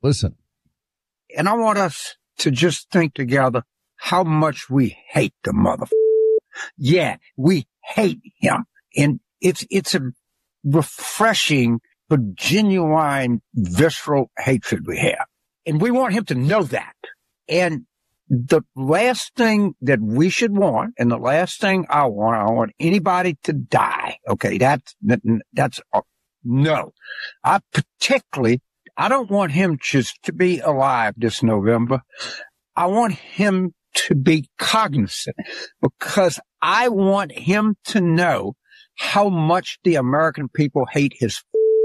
Listen. And I want us to just think together how much we hate the motherfucker. Yeah, we hate him. And it's a refreshing but genuine visceral hatred we have. And we want him to know that. And the last thing that we should want, and the last thing I want anybody to die. Okay, that's no. I don't want him just to be alive this November. I want him to be cognizant, because I want him to know how much the American people hate his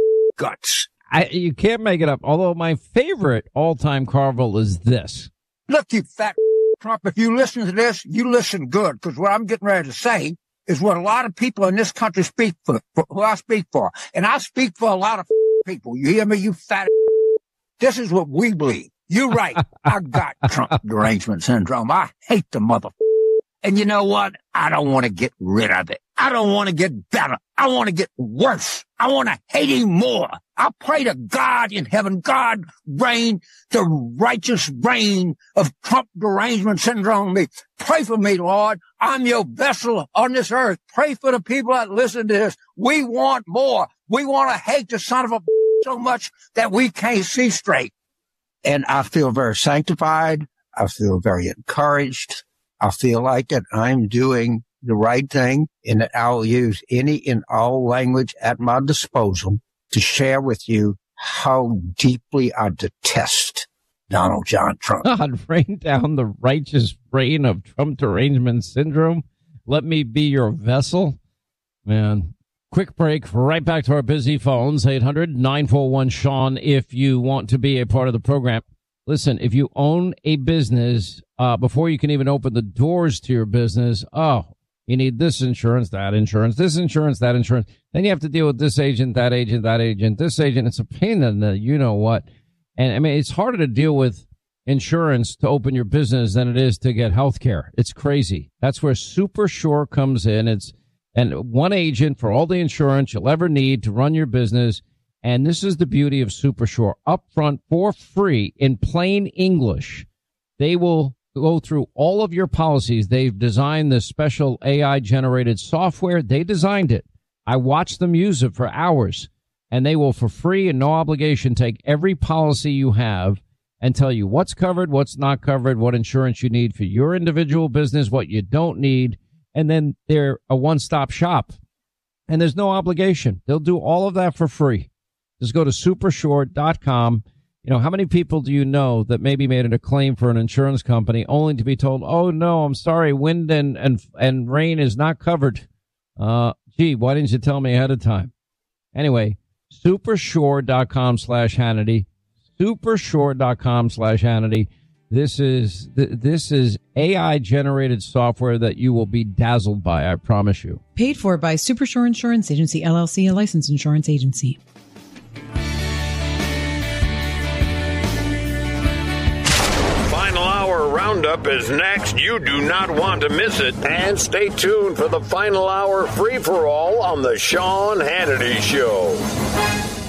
guts. You can't make it up. Although my favorite all-time Carville is this. Look, you fat Trump, if you listen to this, you listen good, because what I'm getting ready to say is what a lot of people in this country speak for, who I speak for. And I speak for a lot of people. You hear me, you fat? This is what we believe. You're right. I got Trump derangement syndrome. I hate the motherfucker. And you know what? I don't want to get rid of it. I don't want to get better. I want to get worse. I want to hate him more. I pray to God in heaven, God reign the righteous reign of Trump derangement syndrome. Pray for me, Lord. I'm your vessel on this earth. Pray for the people that listen to this. We want more. We want to hate the son of a so much that we can't see straight. And I feel very sanctified. I feel very encouraged. I feel like that I'm doing the right thing, and that I'll use any and all language at my disposal to share with you how deeply I detest Donald John Trump. God, rain down the righteous reign of Trump derangement syndrome. Let me be your vessel. Man, quick break. Right back to our busy phones. 800-941-SEAN if you want to be a part of the program. Listen, if you own a business, before you can even open the doors to your business, you need this insurance, that insurance, this insurance, that insurance. Then you have to deal with this agent, that agent, that agent, this agent. It's a pain in the you know what. And I mean, it's harder to deal with insurance to open your business than it is to get health care. It's crazy. That's where Super Sure comes in. And one agent for all the insurance you'll ever need to run your business. And this is the beauty of Super Sure. Up front for free in plain English, they will go through all of your policies. They've designed this special AI-generated software. They designed it. I watched them use it for hours. And they will, for free and no obligation, take every policy you have and tell you what's covered, what's not covered, what insurance you need for your individual business, what you don't need. And then they're a one-stop shop. And there's no obligation. They'll do all of that for free. Just go to supersure.com. You know, how many people do you know that maybe made a claim for an insurance company only to be told, oh, no, I'm sorry, wind and rain is not covered? Gee, why didn't you tell me ahead of time? Anyway, supersure.com/Hannity. Supersure.com/Hannity. This is AI-generated software that you will be dazzled by, I promise you. Paid for by Supersure Insurance Agency, LLC, a licensed insurance agency. Roundup is next. You do not want to miss it. And stay tuned for the final hour free-for-all on the Sean Hannity Show.